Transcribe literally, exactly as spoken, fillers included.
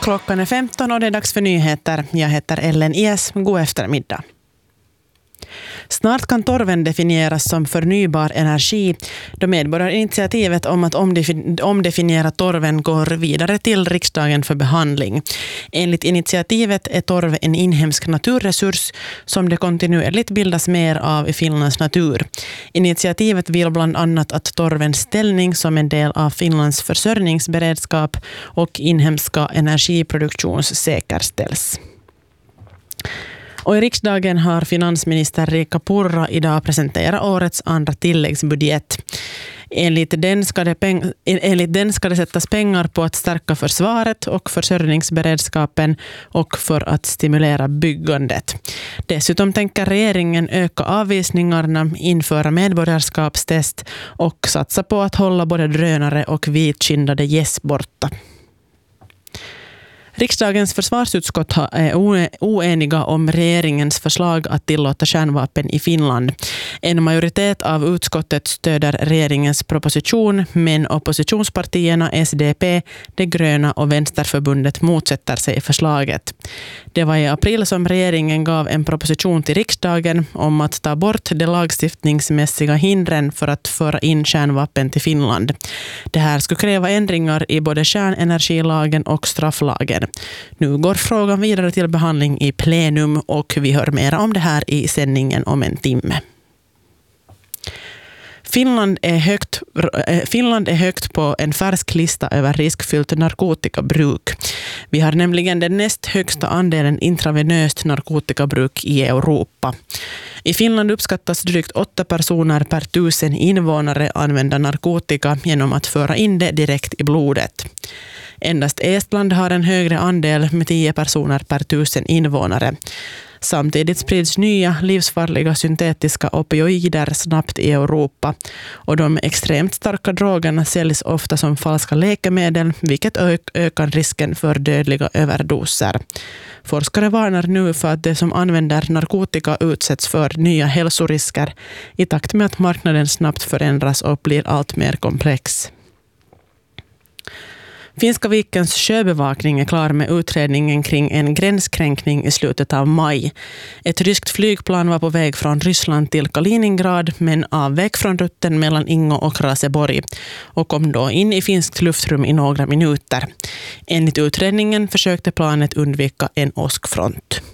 Klockan är femton och det är dags för nyheter. Jag heter Ellen Ies. God eftermiddag. Snart kan torven definieras som förnybar energi då medborgarinitiativet om att omdefiniera torven går vidare till riksdagen för behandling. Enligt initiativet är torv en inhemsk naturresurs som det kontinuerligt bildas mer av i Finlands natur. Initiativet vill bland annat att torvens ställning som en del av Finlands försörjningsberedskap och inhemska energiproduktion säkerställs. Och i riksdagen har finansminister Riikka Purra idag presenterat årets andra tilläggsbudget. Enligt den, ska det peng- enligt den ska det sättas pengar på att stärka försvaret och försörjningsberedskapen och för att stimulera byggandet. Dessutom tänker regeringen öka avvisningarna, införa medborgarskapstest och satsa på att hålla både drönare och vitkindade gäss borta. Riksdagens försvarsutskott är oeniga om regeringens förslag att tillåta kärnvapen i Finland. En majoritet av utskottet stöder regeringens proposition, men oppositionspartierna S D P, De gröna och Vänsterförbundet motsätter sig förslaget. Det var i april som regeringen gav en proposition till riksdagen om att ta bort de lagstiftningsmässiga hindren för att föra in kärnvapen till Finland. Det här skulle kräva ändringar i både kärnenergilagen och strafflagen. Nu går frågan vidare till behandling i plenum och vi hör mer om det här i sändningen om en timme. Finland är högt, Finland är högt på en färsk lista över riskfyllt narkotikabruk. Vi har nämligen den näst högsta andelen intravenöst narkotikabruk i Europa. I Finland uppskattas drygt åtta personer per tusen invånare använda narkotika genom att föra in det direkt i blodet. Endast Estland har en högre andel med tio personer per tusen invånare. Samtidigt sprids nya livsfarliga syntetiska opioider snabbt i Europa och de extremt starka drogerna säljs ofta som falska läkemedel, vilket ökar risken för dödliga överdoser. Forskare varnar nu för att de som använder narkotika utsätts för nya hälsorisker i takt med att marknaden snabbt förändras och blir allt mer komplex. Finska vikens sjöbevakning är klar med utredningen kring en gränskränkning i slutet av maj. Ett ryskt flygplan var på väg från Ryssland till Kaliningrad men avvek från rutten mellan Ingo och Raseborg och kom då in i finskt luftrum i några minuter. Enligt utredningen försökte planet undvika en åskfront.